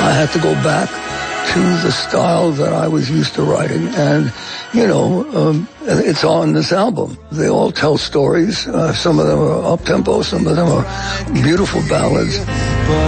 I had to go back to the style that I was used to writing. And, it's on this album. They all tell stories. Some of them are up-tempo, some of them are beautiful ballads.